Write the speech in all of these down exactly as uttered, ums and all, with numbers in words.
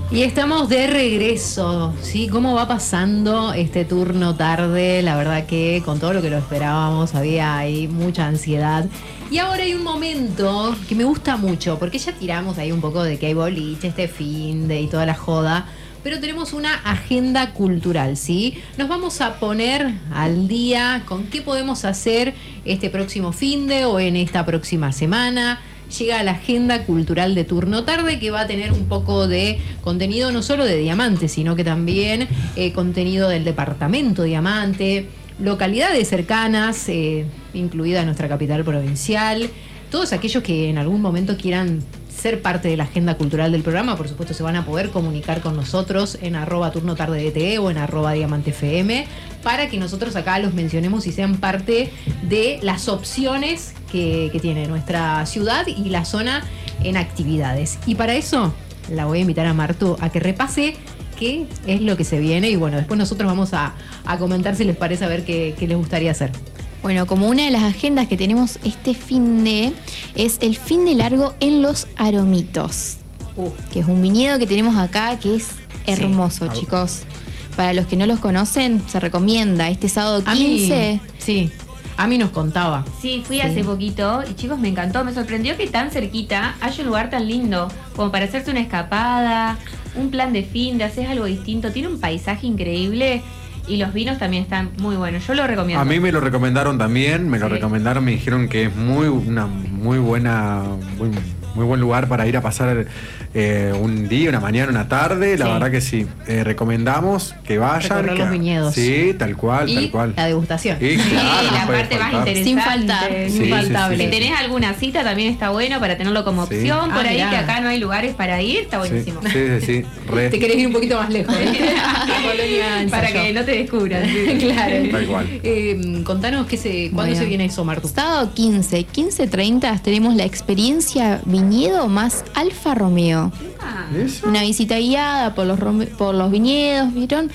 Y estamos de regreso, ¿sí? ¿Cómo va pasando este turno tarde? La verdad que con todo lo que lo esperábamos había ahí mucha ansiedad. Y ahora hay un momento que me gusta mucho, porque ya tiramos ahí un poco de que hay boliche, este finde y toda la joda, pero tenemos una agenda cultural, ¿sí? Nos vamos a poner al día con qué podemos hacer este próximo finde o en esta próxima semana. Llega la agenda cultural de turno tarde, que va a tener un poco de contenido no solo de Diamante, sino que también eh, contenido del departamento Diamante, localidades cercanas, eh, incluida nuestra capital provincial. Todos aquellos que en algún momento quieran ser parte de la agenda cultural del programa, por supuesto se van a poder comunicar con nosotros en arroba turno tarde D T E o en arroba diamante F M para que nosotros acá los mencionemos y sean parte de las opciones que, que tiene nuestra ciudad y la zona en actividades. Y para eso la voy a invitar a Martu a que repase qué es lo que se viene y bueno, después nosotros vamos a, a comentar si les parece a ver qué, qué les gustaría hacer. Bueno, como una de las agendas que tenemos este finde es el finde largo en Los Aromitos, uh. que es un viñedo que tenemos acá que es hermoso, sí. Chicos. Para los que no los conocen, se recomienda este sábado quince. A mí, sí, a mí nos contaba. Sí, fui sí. hace poquito y chicos, me encantó. Me sorprendió que tan cerquita haya un lugar tan lindo como para hacerse una escapada, un plan de finde, haces algo distinto. Tiene un paisaje increíble. Y los vinos también están muy buenos. Yo lo recomiendo. A mí me lo recomendaron también. Me lo sí. recomendaron. Me dijeron que es muy una muy buena, muy, muy buen lugar para ir a pasar eh, un día, una mañana, una tarde. La sí. verdad que sí. Eh, recomendamos que vayan. Recorrer que, los viñedos. Sí, tal cual, y tal cual. la degustación. Y, sí, claro, la no parte más interesante. Sin faltar. Sí, infaltable. Sí, sí, sí. Si tenés alguna cita también está bueno para tenerlo como opción. Sí. Por ah, ahí mirá. Que acá no hay lugares para ir, está buenísimo. Sí, sí, sí. Re. Te querés ir un poquito más lejos. ¿eh? Para que no te descubran. Claro. Tal cual. Eh, contanos que se, ¿cuándo bueno, se viene eso, Martu? Sábado quince, quince treinta tenemos la experiencia viñedo más Alfa Romeo. Ah. Una visita guiada por los, por los viñedos, ¿vieron?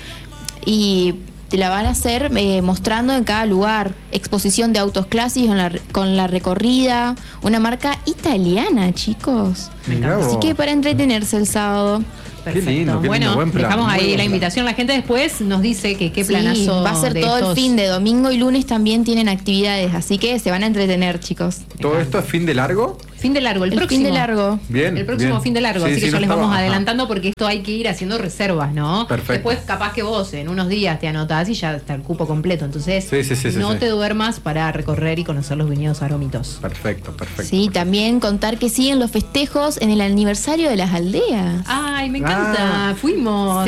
Y te la van a hacer eh, mostrando en cada lugar. Exposición de autos clásicos con la, con la recorrida. Una marca italiana, chicos. Así que para entretenerse el sábado. Perfecto. Qué lindo, qué bueno, lindo, buen plan, dejamos ahí la plan. invitación. La gente después nos dice que qué sí, planazo va a ser de todo estos... el fin de domingo y lunes también tienen actividades, así que se van a entretener, chicos. ¿Todo esto es fin de largo? Fin de largo, el, el próximo. Fin de largo. Bien. El próximo bien. fin de largo, sí, así sí, que no ya les estaba, vamos ajá. adelantando porque esto hay que ir haciendo reservas, ¿no? Perfecto. Después capaz que vos en unos días te anotás y ya está el cupo completo, entonces sí, sí, sí, no sí, te sí. duermas para recorrer y conocer los viñedos aromitos. Perfecto, perfecto. Sí, perfecto. también contar que siguen los festejos en el aniversario de las aldeas. Ay, me encanta, Ah. fuimos.